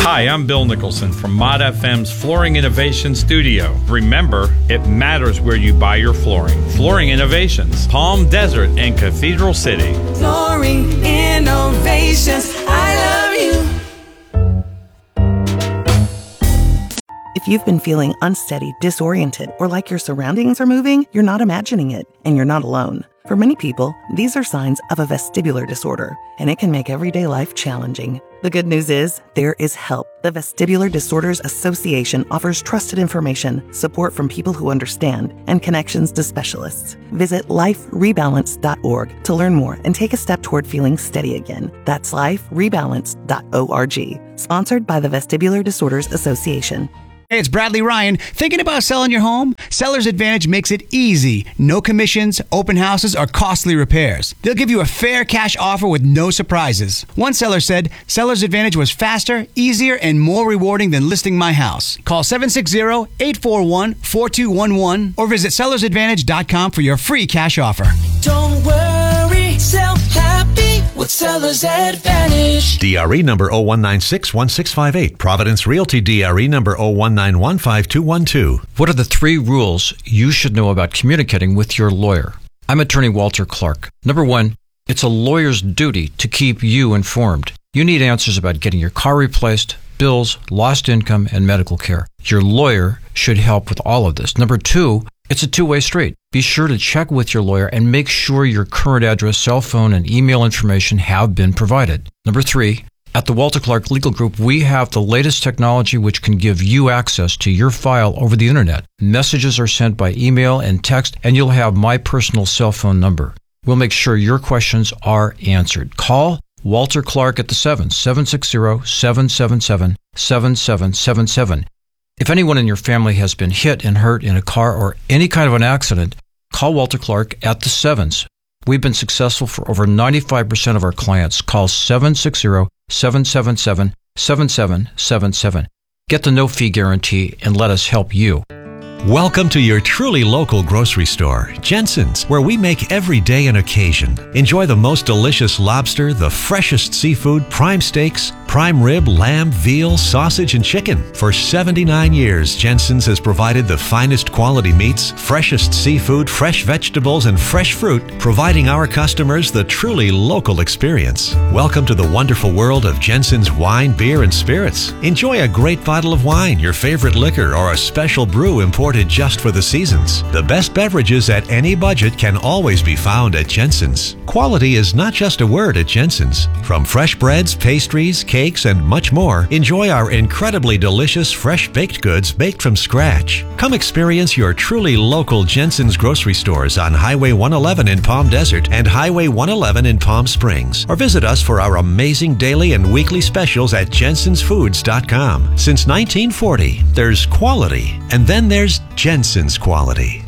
Hi, I'm Bill Nicholson from Mod FM's Flooring Innovation Studio. Remember, it matters where you buy your flooring. Flooring Innovations, Palm Desert and Cathedral City. Flooring Innovations, I love you. If you've been feeling unsteady, disoriented, or like your surroundings are moving, you're not imagining it, and you're not alone. For many people, these are signs of a vestibular disorder, and it can make everyday life challenging. The good news is, there is help. The Vestibular Disorders Association offers trusted information, support from people who understand, and connections to specialists. Visit liferebalance.org to learn more and take a step toward feeling steady again. That's liferebalance.org. Sponsored by the Vestibular Disorders Association. Hey, it's Bradley Ryan. Thinking about selling your home? Seller's Advantage makes it easy. No commissions, open houses, or costly repairs. They'll give you a fair cash offer with no surprises. One seller said, Seller's Advantage was faster, easier, and more rewarding than listing my house. Call 760-841-4211 or visit sellersadvantage.com for your free cash offer. Don't worry, sell happy with Seller's Advantage. DRE number 01961658. Providence Realty DRE number 01915212. What are the 3 rules you should know about communicating with your lawyer? I'm attorney Walter Clark. Number 1, it's a lawyer's duty to keep you informed. You need answers about getting your car replaced, bills, lost income, and medical care. Your lawyer should help with all of this. Number 2, it's a two-way street. Be sure to check with your lawyer and make sure your current address, cell phone, and email information have been provided. Number 3, at the Walter Clark Legal Group, we have the latest technology which can give you access to your file over the internet. Messages are sent by email and text, and you'll have my personal cell phone number. We'll make sure your questions are answered. Call Walter Clark at the 760-777-7777. If anyone in your family has been hit and hurt in a car or any kind of an accident, call Walter Clark at the 7s. We've been successful for over 95% of our clients. Call 760-777-7777. Get the no-fee guarantee and let us help you. Welcome to your truly local grocery store, Jensen's, where we make every day an occasion. Enjoy the most delicious lobster, the freshest seafood, prime steaks, prime rib, lamb, veal, sausage, and chicken. For 79 years, Jensen's has provided the finest quality meats, freshest seafood, fresh vegetables, and fresh fruit, providing our customers the truly local experience. Welcome to the wonderful world of Jensen's wine, beer, and spirits. Enjoy a great bottle of wine, your favorite liquor, or a special brew imported just for the seasons. The best beverages at any budget can always be found at Jensen's. Quality is not just a word at Jensen's. From fresh breads, pastries, cakes, and much more, enjoy our incredibly delicious fresh baked goods baked from scratch. Come experience your truly local Jensen's grocery stores on Highway 111 in Palm Desert and Highway 111 in Palm Springs. Or visit us for our amazing daily and weekly specials at jensensfoods.com. Since 1940, there's quality, and then there's Jensen's quality.